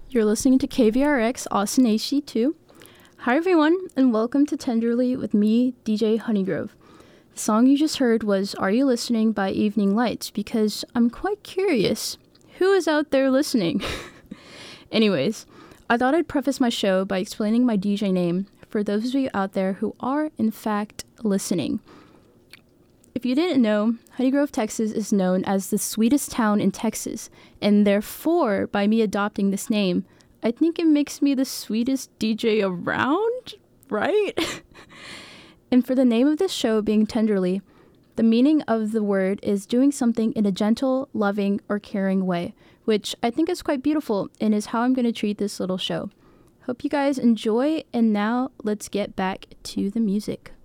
You're listening to KVRX Austin HC2. Hi everyone, and welcome to Tenderly with me, DJ Honeygrove. The song you just heard was Are You Listening by Evening Lights, because I'm quite curious, who is out there listening? Anyways, I thought I'd preface my show by explaining my DJ name for those of you out there who are, in fact, listening. If you didn't know, Honeygrove, Texas is known as the sweetest town in Texas, and therefore, by me adopting this name, I think it makes me the sweetest DJ around, right? And for the name of this show being Tenderly, the meaning of the word is doing something in a gentle, loving, or caring way, which I think is quite beautiful and is how I'm going to treat this little show. Hope you guys enjoy, and now let's get back to the music.